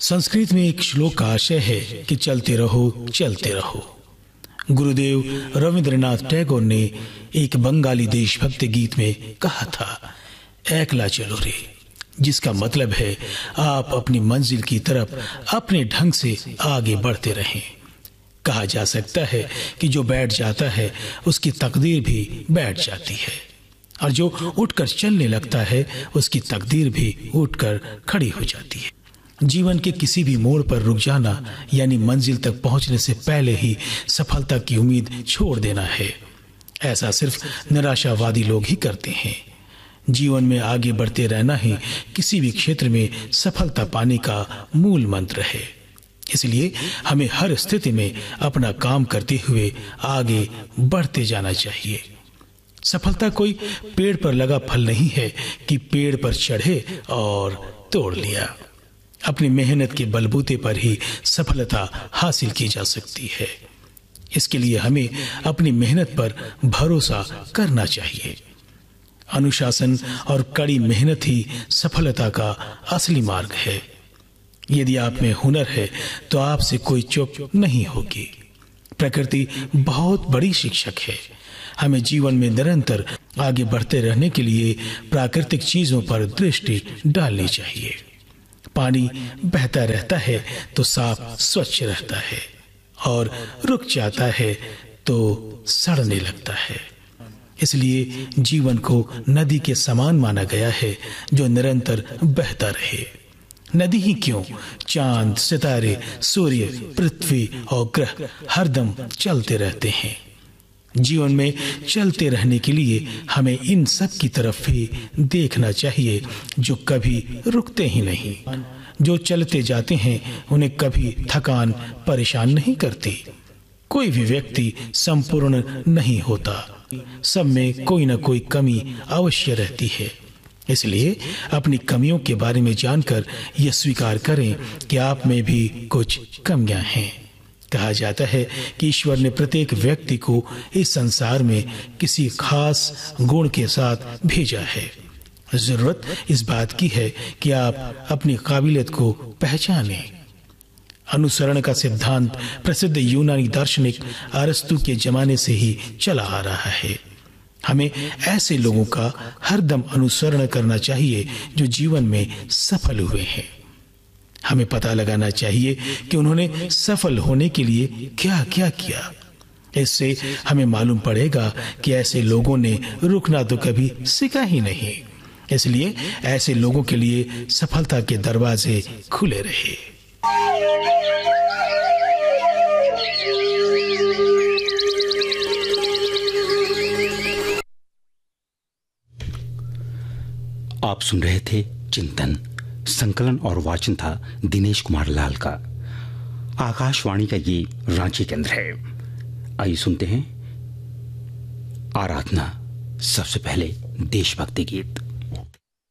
संस्कृत में एक श्लोक का आशय है कि चलते रहो चलते रहो। गुरुदेव रविंद्रनाथ टैगोर ने एक बंगाली देशभक्ति गीत में कहा था, एकला चलो रे, जिसका मतलब है आप अपनी मंजिल की तरफ अपने ढंग से आगे बढ़ते रहें। कहा जा सकता है कि जो बैठ जाता है उसकी तकदीर भी बैठ जाती है, और जो उठकर चलने लगता है उसकी तकदीर भी उठकर खड़ी हो जाती है। जीवन के किसी भी मोड़ पर रुक जाना यानी मंजिल तक पहुंचने से पहले ही सफलता की उम्मीद छोड़ देना है। ऐसा सिर्फ निराशावादी लोग ही करते हैं। जीवन में आगे बढ़ते रहना ही किसी भी क्षेत्र में सफलता पाने का मूल मंत्र है। इसलिए हमें हर स्थिति में अपना काम करते हुए आगे बढ़ते जाना चाहिए। सफलता कोई पेड़ पर लगा फल नहीं है कि पेड़ पर चढ़े और तोड़ लिया। अपनी मेहनत के बलबूते पर ही सफलता हासिल की जा सकती है। इसके लिए हमें अपनी मेहनत पर भरोसा करना चाहिए। अनुशासन और कड़ी मेहनत ही सफलता का असली मार्ग है। यदि आप में हुनर है तो आपसे कोई चूक नहीं होगी। प्रकृति बहुत बड़ी शिक्षक है। हमें जीवन में निरंतर आगे बढ़ते रहने के लिए प्राकृतिक चीजों पर दृष्टि डालनी चाहिए। पानी बहता रहता है तो साफ स्वच्छ रहता है, और रुक जाता है तो सड़ने लगता है। इसलिए जीवन को नदी के समान माना गया है जो निरंतर बहता रहे। नदी ही क्यों, चांद, सितारे, सूर्य, पृथ्वी और ग्रह हरदम चलते रहते हैं। जीवन में चलते रहने के लिए हमें इन सब की तरफ भी देखना चाहिए जो कभी रुकते ही नहीं। जो चलते जाते हैं उन्हें कभी थकान परेशान नहीं करती। कोई भी व्यक्ति संपूर्ण नहीं होता, सब में कोई न कोई कमी अवश्य रहती है। इसलिए अपनी कमियों के बारे में जानकर यह स्वीकार करें कि आप में भी कुछ कमियां हैं। कहा जाता है कि ईश्वर ने प्रत्येक व्यक्ति को इस संसार में किसी खास गुण के साथ भेजा है। जरूरत इस बात की है कि आप अपनी काबिलियत को पहचानें। अनुसरण का सिद्धांत प्रसिद्ध यूनानी दार्शनिक अरस्तु के जमाने से ही चला आ रहा है। हमें ऐसे लोगों का हरदम अनुसरण करना चाहिए जो जीवन में सफल हुए हैं। हमें पता लगाना चाहिए कि उन्होंने सफल होने के लिए क्या क्या किया। इससे हमें मालूम पड़ेगा कि ऐसे लोगों ने रुकना तो कभी सीखा ही नहीं। इसलिए ऐसे लोगों के लिए सफलता के दरवाजे खुले रहे। आप सुन रहे थे चिंतन। संकलन और वाचन था दिनेश कुमार लाल का। आकाशवाणी का ये रांची केंद्र है। आइए सुनते हैं आराधना। सबसे पहले देशभक्ति गीत।